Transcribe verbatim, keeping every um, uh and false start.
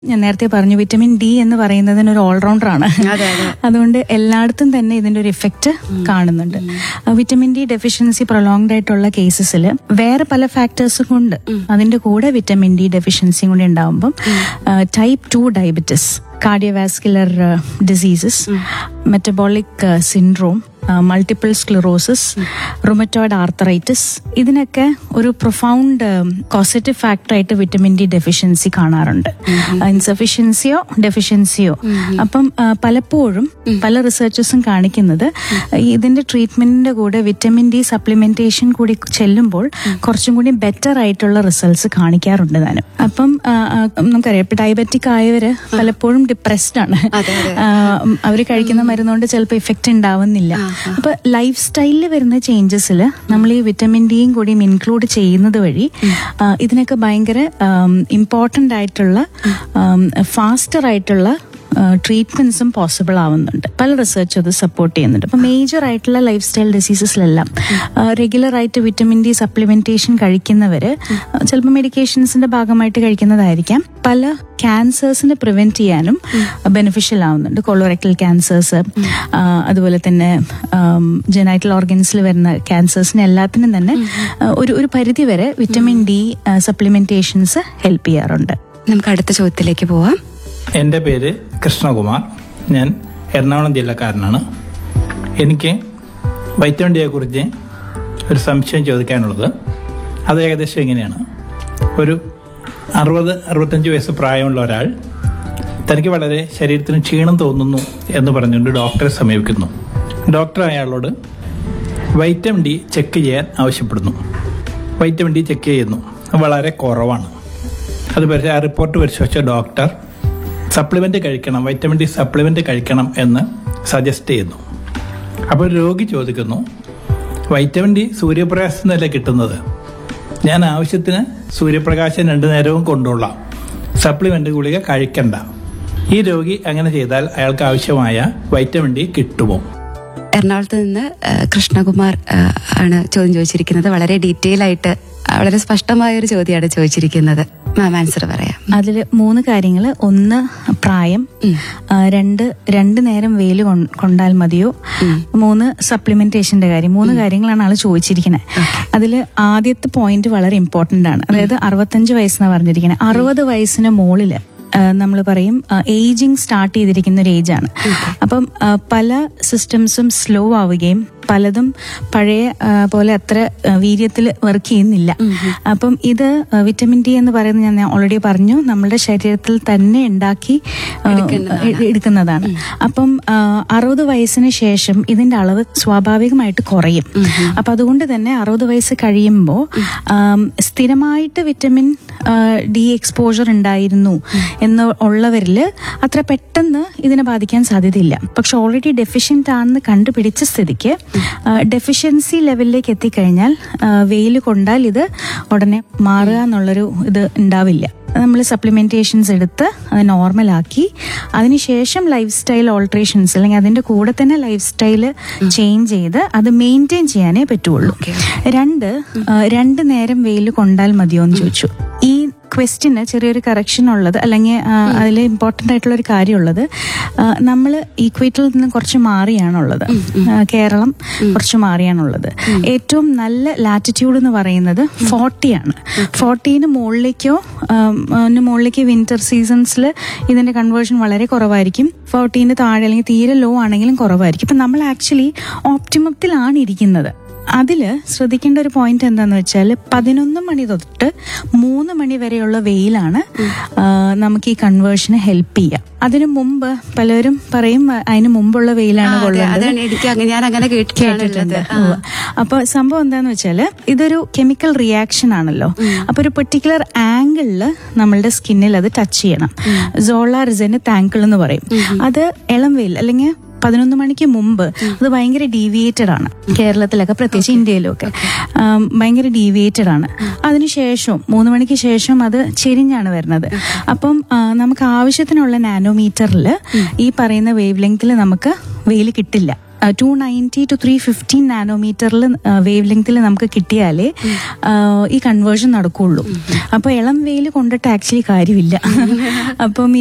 ഞാൻ നേരത്തെ പറഞ്ഞു വിറ്റമിൻ ഡി എന്ന് പറയുന്നതിന് ഒരു ഓൾറൗണ്ടർ ആണ്. അതുകൊണ്ട് എല്ലായിടത്തും തന്നെ ഇതിന്റെ ഒരു ഇഫക്റ്റ് കാണുന്നുണ്ട്. വിറ്റമിൻ ഡി ഡെഫിഷ്യൻസി പ്രൊലോങ്ഡ് ആയിട്ടുള്ള കേസസിൽ വേറെ പല ഫാക്ടേഴ്സും കൊണ്ട് അതിന്റെ കൂടെ വിറ്റമിൻ ഡി ഡെഫിഷ്യൻസിയും കൂടി ഉണ്ടാവുമ്പം type two diabetes, cardiovascular diseases, metabolic syndrome, multiple sclerosis, rheumatoid arthritis, ഇതിനൊക്കെ ഒരു profound causative ഫാക്ടറായിട്ട് vitamin D deficiency കാണാറുണ്ട്. ഇൻസഫിഷ്യൻസിയോ ഡെഫിഷ്യൻസിയോ. അപ്പം പലപ്പോഴും പല റിസർച്ചസും കാണിക്കുന്നത് ഇതിന്റെ ട്രീറ്റ്മെന്റിന്റെ കൂടെ വിറ്റമിൻ ഡി സപ്ലിമെന്റേഷൻ കൂടി ചെല്ലുമ്പോൾ കുറച്ചും കൂടി ബെറ്റർ ആയിട്ടുള്ള റിസൾട്ട്സ് കാണിക്കാറുണ്ട് താനും. അപ്പം നമുക്കറിയാം, ഇപ്പൊ ഡയബറ്റിക് ആയവര് പലപ്പോഴും ഡിപ്രസ്ഡ് ആണ്. അവര് കഴിക്കുന്ന മരുന്നുകൊണ്ട് ചിലപ്പോൾ ഇഫക്റ്റ് ഉണ്ടാവുന്നില്ല. അപ്പൊ ലൈഫ് സ്റ്റൈലിൽ വരുന്ന ചേഞ്ചസിൽ നമ്മൾ ഈ വിറ്റമിൻ ഡിയും കൂടി ഇൻക്ലൂഡ് ചെയ്യുന്നത് വഴി ഇതിനൊക്കെ ഭയങ്കര ഇമ്പോർട്ടന്റ് ആയിട്ടുള്ള ഫാസ്റ്റർ ആയിട്ടുള്ള ട്രീറ്റ്മെന്റ്സും പോസിബിൾ ആവുന്നുണ്ട്. പല റിസർച്ച് അത് സപ്പോർട്ട് ചെയ്യുന്നുണ്ട്. അപ്പൊ മേജർ ആയിട്ടുള്ള ലൈഫ് സ്റ്റൈൽ ഡിസീസസിലെല്ലാം റെഗുലർ ആയിട്ട് വിറ്റമിൻ ഡി സപ്ലിമെന്റേഷൻ കഴിക്കുന്നവര് ചിലപ്പോൾ മെഡിക്കേഷൻസിന്റെ ഭാഗമായിട്ട് കഴിക്കുന്നതായിരിക്കാം, പല ക്യാൻസേഴ്സിനെ പ്രിവെന്റ് ചെയ്യാനും ബെനിഫിഷ്യൽ ആവുന്നുണ്ട്. കൊളോറക്ടൽ ക്യാൻസേഴ്സ്, അതുപോലെ തന്നെ ജെനൈറ്റൽ ഓർഗൻസിൽ വരുന്ന ക്യാൻസേഴ്സിന് എല്ലാത്തിനും തന്നെ ഒരു ഒരു പരിധി വരെ വിറ്റമിൻ ഡി സപ്ലിമെന്റേഷൻസ് ഹെൽപ്പ് ചെയ്യാറുണ്ട്. നമുക്ക് അടുത്ത ചോദ്യത്തിലേക്ക് പോവാം. എൻ്റെ പേര് കൃഷ്ണകുമാർ. ഞാൻ എറണാകുളം ജില്ലക്കാരനാണ്. എനിക്ക് വൈറ്റമിൻ ഡിയെ കുറിച്ച് ഒരു സംശയം ചോദിക്കാനുള്ളത്, അത് ഏകദേശം ഇങ്ങനെയാണ്. ഒരു അറുപത് അറുപത്തഞ്ച് വയസ്സ് പ്രായമുള്ള ഒരാൾ തനിക്ക് വളരെ ശരീരത്തിന് ക്ഷീണം തോന്നുന്നു എന്ന് പറഞ്ഞുകൊണ്ട് ഡോക്ടറെ സമീപിക്കുന്നു. ഡോക്ടർ അയാളോട് വൈറ്റമിൻ ഡി ചെക്ക് ചെയ്യാൻ ആവശ്യപ്പെടുന്നു. വൈറ്റമിൻ ഡി ചെക്ക് ചെയ്യുന്നു, വളരെ കുറവാണ്. അത് ആ റിപ്പോർട്ട് പരിശോധിച്ച ഡോക്ടർ സപ്ലിമെന്റ് കഴിക്കണം, വൈറ്റമിൻ ഡി സപ്ലിമെന്റ് കഴിക്കണം എന്ന് സജസ്റ്റ് ചെയ്യുന്നു. അപ്പോൾ രോഗി ചോദിക്കുന്നു, വൈറ്റമിൻ ഡി സൂര്യപ്രകാശത്തിൽ നിന്നല്ല കിട്ടുന്നത്, ഞാൻ ആവശ്യത്തിന് സൂര്യപ്രകാശം രണ്ടു നേരവും കൊണ്ടുകൊള്ളാം, സപ്ലിമെന്റ് ഗുളിക കഴിക്കണ്ട. ഈ രോഗി അങ്ങനെ ചെയ്താൽ അയാൾക്ക് ആവശ്യമായ വൈറ്റമിൻ ഡി കിട്ടുമോ? എറണാകുളത്ത് നിന്ന് കൃഷ്ണകുമാർ ആണ് ചോദ്യം ചോദിച്ചിരിക്കുന്നത്. വളരെ ഡീറ്റെയിൽ ആയിട്ട് വളരെ സ്പഷ്ടമായ ഒരു ചോദ്യമാണ് ചോദിച്ചിരിക്കുന്നത്. മാം ആൻസർ പറയാം. അതില് മൂന്ന് കാര്യങ്ങൾ. ഒന്ന് പ്രായം, രണ്ട് രണ്ട് നേരം വെയിൽ കൊണ്ടാൽ മതിയോ, മൂന്ന് സപ്ലിമെന്റേഷന്റെ കാര്യം. മൂന്ന് കാര്യങ്ങളാണ് ആള് ചോദിച്ചിരിക്കുന്നത്. അതിൽ ആദ്യത്തെ പോയിന്റ് വളരെ ഇമ്പോർട്ടന്റ് ആണ്. അതായത് അറുപത്തഞ്ച് വയസ്സെന്നാണ് പറഞ്ഞിരിക്കുന്നത്. അറുപത് വയസ്സിന് മുകളില് നമ്മൾ പറയും ഏജിങ് സ്റ്റാർട്ട് ചെയ്തിരിക്കുന്ന ഒരു ഏജാണ്. അപ്പം പല സിസ്റ്റംസും സ്ലോ ആവുകയും പലതും പഴയ പോലെ അത്ര വീര്യത്തിൽ വർക്ക് ചെയ്യുന്നില്ല. അപ്പം ഇത് വിറ്റമിൻ ഡി എന്ന് പറയുന്നത് ഞാൻ ഓൾറെഡി പറഞ്ഞു, നമ്മുടെ ശരീരത്തിൽ തന്നെ ഉണ്ടാക്കി എടുക്കുന്നതാണ്. അപ്പം അറുപത് വയസ്സിന് ശേഷം ഇതിന്റെ അളവ് സ്വാഭാവികമായിട്ട് കുറയും. അപ്പൊ അതുകൊണ്ട് തന്നെ അറുപത് വയസ്സ് കഴിയുമ്പോൾ സ്ഥിരമായിട്ട് വിറ്റമിൻ ഡി എക്സ്പോഷർ ഉണ്ടായിരുന്നു എന്ന് ഉള്ളവരിൽ അത്ര പെട്ടെന്ന് ഇതിനെ ബാധിക്കാൻ സാധ്യതയില്ല. പക്ഷെ ഓൾറെഡി ഡെഫിഷ്യന്റ് ആണെന്ന് കണ്ടുപിടിച്ച സ്ഥിതിക്ക് ഡെഫിഷ്യൻസി ലെവലിലേക്ക് എത്തിക്കഴിഞ്ഞാൽ വെയിൽ കൊണ്ടാൽ ഇത് ഉടനെ മാറുക എന്നുള്ളൊരു ഇത് ഉണ്ടാവില്ല. നമ്മൾ സപ്ലിമെന്റേഷൻസ് എടുത്ത് അത് നോർമലാക്കി അതിനുശേഷം ലൈഫ് സ്റ്റൈൽ ഓൾട്രേഷൻസ് അല്ലെങ്കിൽ അതിന്റെ കൂടെ തന്നെ ലൈഫ് സ്റ്റൈല് ചേഞ്ച് ചെയ്ത് അത് മെയിൻറ്റെയിൻ ചെയ്യാനേ പറ്റുള്ളൂ. രണ്ട് രണ്ട് നേരം വെയിൽ കൊണ്ടാൽ മതിയോ എന്ന് ചോദിച്ചു. ഈ ക്വസ്റ്റ്യന് ചെറിയൊരു കറക്ഷൻ ഉള്ളത്, അല്ലെങ്കിൽ അതിൽ ഇമ്പോർട്ടൻ്റ് ആയിട്ടുള്ള ഒരു കാര്യമുള്ളത്, നമ്മൾ ഈക്വേറ്ററിൽ നിന്ന് കുറച്ച് മാറിയാണുള്ളത്. കേരളം കുറച്ച് മാറിയാണുള്ളത്. ഏറ്റവും നല്ല ലാറ്റിറ്റ്യൂഡ് എന്ന് പറയുന്നത് ഫോർട്ടിയാണ്. ഫോർട്ടീന് മുകളിലേക്കോ മുകളിലേക്ക് വിന്റർ സീസൺസിൽ ഇതിന്റെ കൺവേർഷൻ വളരെ കുറവായിരിക്കും. ഫോർട്ടീന് താഴെ അല്ലെങ്കിൽ തീരെ ലോ ആണെങ്കിലും കുറവായിരിക്കും. ഇപ്പം നമ്മൾ ആക്ച്വലി ഓപ്റ്റിമത്തിലാണ് ഇരിക്കുന്നത്. അതില് ശ്രദ്ധിക്കേണ്ട ഒരു പോയിന്റ് എന്താന്ന് വെച്ചാൽ പതിനൊന്ന് മണി തൊട്ട് മൂന്ന് മണി വരെയുള്ള വെയിലാണ് നമുക്ക് ഈ കൺവേർഷന് ഹെൽപ്പ് ചെയ്യുക. അതിനു മുമ്പ് പലരും പറയും അതിന് മുമ്പുള്ള വെയിലാണ് കേട്ടിട്ടുണ്ട്. അപ്പൊ സംഭവം എന്താന്ന് വെച്ചാല് ഇതൊരു കെമിക്കൽ റിയാക്ഷൻ ആണല്ലോ. അപ്പൊ ഒരു പെർട്ടിക്കുലർ ആംഗിളില് നമ്മളുടെ സ്കിന്നിൽ അത് ടച്ച് ചെയ്യണം. സോളാറിസെന്റ് ആംഗിൾ എന്ന് പറയും. അത് ഇളം വെയിൽ അല്ലെങ്കിൽ പതിനൊന്ന് മണിക്ക് മുമ്പ് അത് ഭയങ്കര ഡീവിയേറ്റഡ് ആണ്. കേരളത്തിലൊക്കെ പ്രത്യേകിച്ച് ഇന്ത്യയിലും ഒക്കെ ഭയങ്കര ഡീവിയേറ്റഡ് ആണ്. അതിനുശേഷം മൂന്ന് മണിക്ക് ശേഷം അത് ചെരിഞ്ഞാണ് വരുന്നത്. അപ്പം നമുക്ക് ആവശ്യത്തിനുള്ള നാനോമീറ്ററിൽ ഈ പറയുന്ന വേവ് ലെങ്തിൽ നമുക്ക് വെയിൽ കിട്ടില്ല. To ninety two three fifteen നാനോമീറ്ററിൽ wave ലെങ്തിൽ നമുക്ക് കിട്ടിയാലേ ആ, ഈ കൺവേർഷൻ നടക്കുള്ളൂ. അപ്പൊ ഇളം വെയിൽ കൊണ്ടിട്ട് ആക്ച്വലി കാര്യമില്ല. അപ്പം